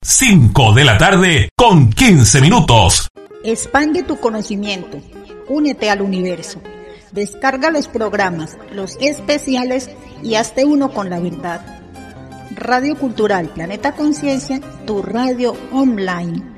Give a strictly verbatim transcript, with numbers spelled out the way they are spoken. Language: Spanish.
cinco de la tarde con quince minutos. Expande tu conocimiento. Únete al universo. Descarga los programas, los especiales y hazte uno con la verdad. Radio Cultural Planeta Conciencia, tu radio online.